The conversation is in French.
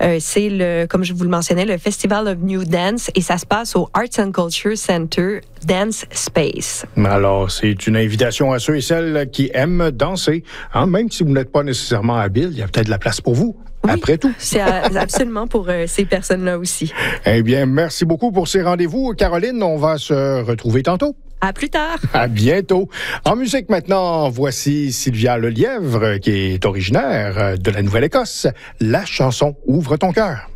C'est, comme je vous le mentionnais, le Festival of New Dance et ça se passe au Arts and Culture Center Dance Space. Alors, c'est une invitation à ceux et celles qui aiment danser. Hein? Même si vous n'êtes pas nécessairement habile, il y a peut-être de la place pour vous. Oui, après tout. C'est absolument pour ces personnes-là aussi. Eh bien, merci beaucoup pour ces rendez-vous. Caroline, on va se retrouver tantôt. À plus tard. À bientôt. En musique maintenant, voici Sylvia Lelièvre, qui est originaire de la Nouvelle-Écosse. La chanson Ouvre ton cœur.